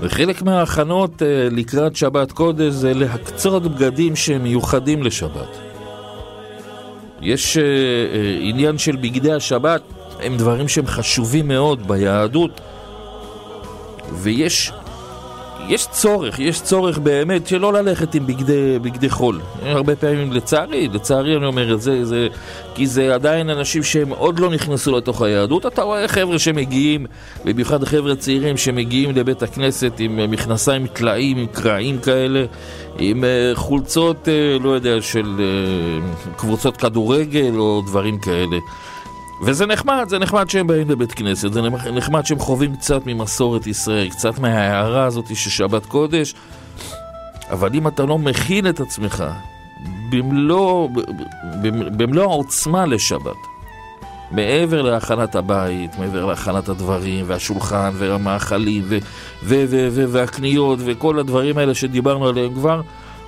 וחלק מההכנות לקראת שבת קודש זה להקצות בגדים שמיוחדים לשבת. יש עניין של בגדי השבת, הם דברים שהם חשובים מאוד ביהדות, ויש צורך באמת שלא ללכת עם בגדי חול. הרבה פעמים לצערי אני אומר את זה, כי זה עדיין אנשים שהם עוד לא נכנסו לתוך היהדות. אתה רואה חבר'ה שמגיעים, ובמיוחד חבר'ה צעירים שמגיעים לבית הכנסת עם מכנסיים תלאים, עם קרעים כאלה, עם חולצות, לא יודע, של קבוצות כדורגל או דברים כאלה. וזה נחמד שהם באים לבית כנסת, זה נחמד שהם חווים קצת ממסורת ישראל, קצת מההערה הזאת ששבת קודש, אבל אם אתה לא מכין את עצמך במלוא העוצמה לשבת, מעבר להכנת הבית, מעבר להכנת הדברים והשולחן והמאכלים והקניות וכל הדברים האלה שדיברנו עליהם כבר,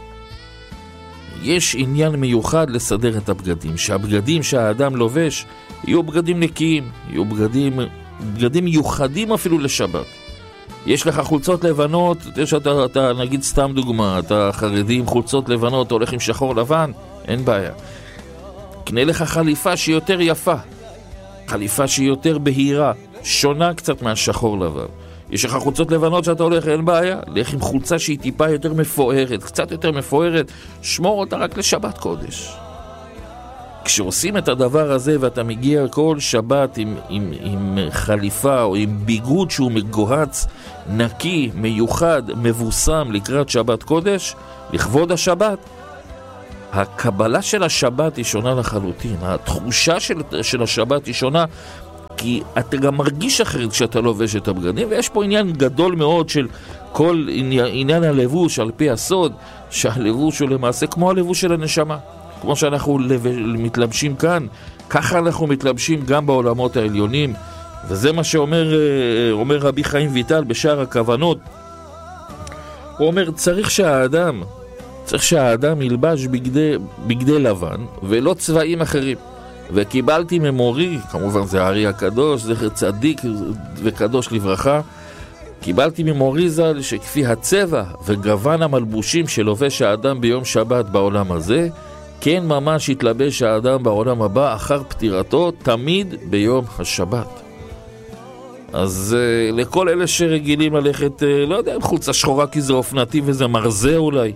יש עניין מיוחד לסדר את הבגדים, שהבגדים שהאדם לובש יהיו בגדים נקיים, יהיו בגדים מיוחדים אפילו לשבת. יש לך חולצות לבנות, אתה נגיד סתם דוגמה, אתה חרדי עם חולצות לבנות, אתה הולך עם שחור לבן, אין בעיה. קנה לך חליפה שהיא יותר יפה, חליפה שהיא יותר בהירה, שונה קצת מהשחור לבן. יש לך חולצות לבנות שאתה הולך, אין בעיה, לך עם חולצה שהיא טיפה יותר מפוארת, קצת יותר מפוארת, שמור אותה רק לשבת קודש. כשעושים את הדבר הזה ואתה מגיע כל שבת עם חליפה או עם ביגוד שהוא מגוהץ, נקי, מיוחד, מבוסם לקראת שבת קודש, לכבוד השבת, הקבלה של השבת היא שונה לחלוטין, התחושה של השבת היא שונה, כי אתה גם מרגיש אחרת כשאתה לובש את הבגדים, ויש פה עניין גדול מאוד של כל עניין הלבוש על פי הסוד, שהלבוש הוא למעשה כמו הלבוש של הנשמה. כמו שאנחנו מתלבשים כאן, ככה אנחנו מתלבשים גם בעולמות העליונים, וזה מה שאומר רבי חיים ויטל בשער הכוונות. הוא אומר, צריך שהאדם ילבש בגדי לבן ולא צבעים אחרים. וקיבלתי ממורי, כמובן זה הארי הקדוש, זכר צדיק וקדוש לברכה, קיבלתי ממורי ז"ל שכפי הצבע וגוון המלבושים שלובש האדם ביום שבת בעולם הזה, כן ממש יתלבש האדם בעולם הבא אחר פטירתו, תמיד ביום השבת. אז לכל אלה שרגילים ללכת, לא יודע, עם חולצה שחורה כי זה אופנתי וזה מרזה אולי,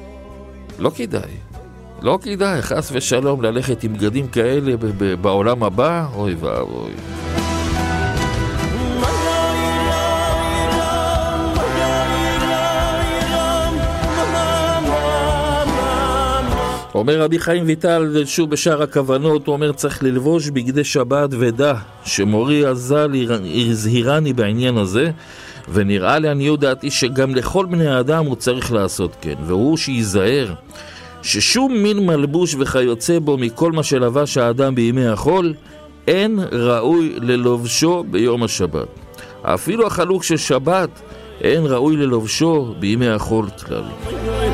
לא כדאי, חס ושלום, ללכת עם בגדים כאלה בעולם הבא, אוי ואבוי. אומר רבי חיים ויטל שוב בשער הכוונות, הוא אומר צריך ללבוש בגדי שבת ודע שמורי הז"ל הזהירני בעניין הזה, ונראה לעניות דעתי שגם לכל בני האדם הוא צריך לעשות כן, והוא שיזהר ששום מין מלבוש וכיוצא בו מכל מה שלבש האדם בימי החול אין ראוי ללובשו ביום השבת. אפילו החלוק של שבת אין ראוי ללובשו בימי החול כלל.